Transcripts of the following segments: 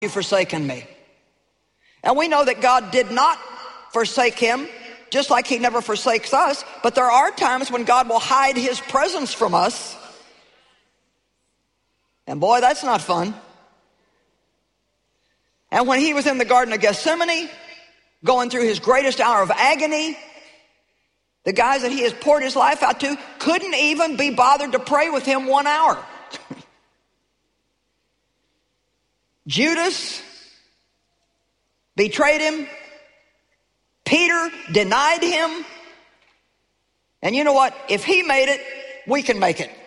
you forsaken me? And we know that God did not forsake him, just like he never forsakes us. But there are times when God will hide his presence from us. And boy, that's not fun. And when he was in the Garden of Gethsemane, going through his greatest hour of agony, the guys that he has poured his life out to couldn't even be bothered to pray with him 1 hour. Judas betrayed him. Peter denied him. And you know what? If he made it, we can make it.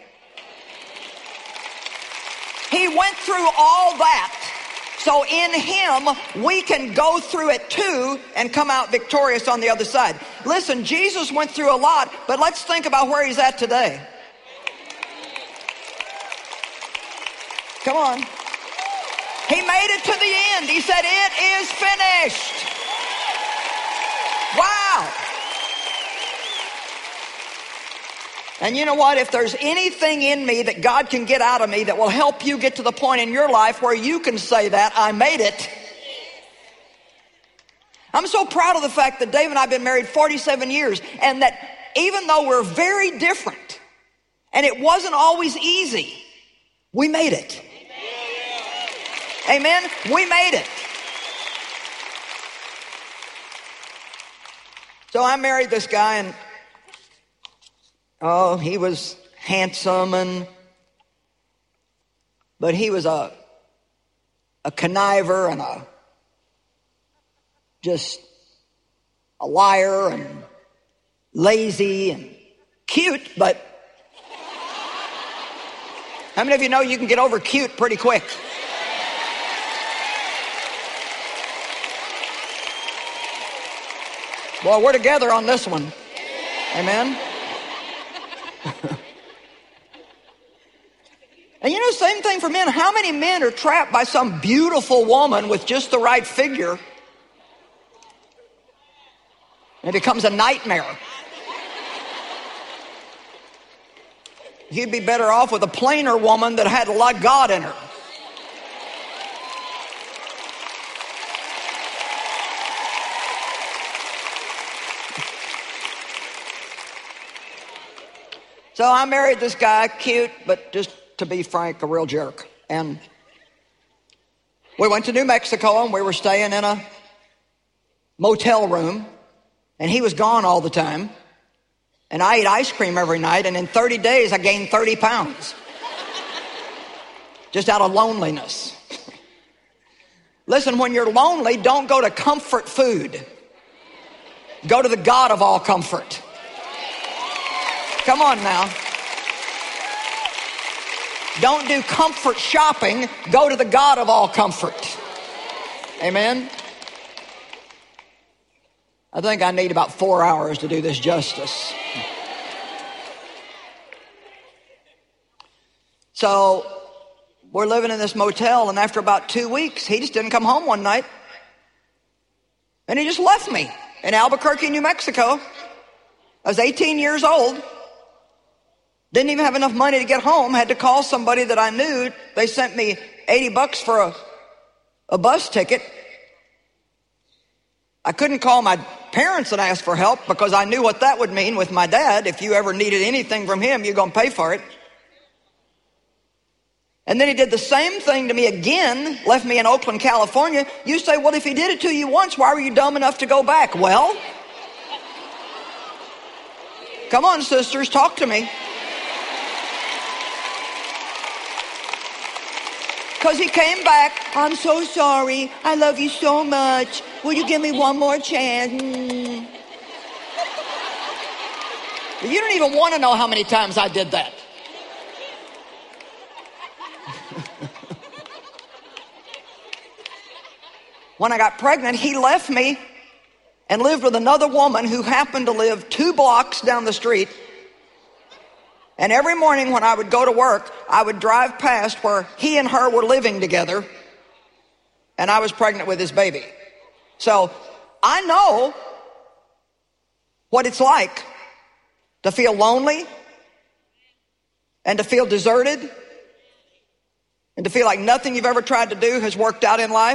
He went through all that. So in him, we can go through it too and come out victorious on the other side. Listen, Jesus went through a lot, but let's think about where he's at today. Come on. He made it to the end. He said, "It is finished." Wow. And you know what? If there's anything in me that God can get out of me that will help you get to the point in your life where you can say that, I made it. I'm so proud of the fact that Dave and I have been married 47 years, and that even though we're very different, and it wasn't always easy, we made it. Amen? We made it. So I married this guy, and oh, he was handsome, but he was a conniver and just a liar and lazy and cute, but how many of you know you can get over cute pretty quick? Well, we're together on this one. Amen. And you know, same thing for men. How many men are trapped by some beautiful woman with just the right figure? And it becomes a nightmare. You'd be better off with a plainer woman that had a lot of God in her. So I married this guy, cute, but just to be frank, a real jerk. And we went to New Mexico, and we were staying in a motel room, and he was gone all the time. And I ate ice cream every night, and in 30 days I gained 30 pounds. Just out of loneliness. Listen, when you're lonely, don't go to comfort food. Go to the God of all comfort. Come on now. Don't do comfort shopping. Go to the God of all comfort. Amen. I think I need about 4 hours to do this justice. So we're living in this motel, and after about 2 weeks, he just didn't come home one night. And he just left me in Albuquerque, New Mexico. I was 18 years old. Didn't even have enough money to get home. Had to call somebody that I knew. They sent me $80 for a bus ticket. I couldn't call my parents and ask for help because I knew what that would mean with my dad. If you ever needed anything from him, you're going to pay for it. And then he did the same thing to me again, left me in Oakland, California. You say, well, if he did it to you once, why were you dumb enough to go back? Well, come on, sisters, talk to me. Because he came back, I'm so sorry, I love you so much, will you give me one more chance? You don't even want to know how many times I did that. When I got pregnant, he left me and lived with another woman who happened to live 2 blocks down the street. And every morning when I would go to work, I would drive past where he and her were living together, and I was pregnant with his baby. So I know what it's like to feel lonely and to feel deserted and to feel like nothing you've ever tried to do has worked out in life?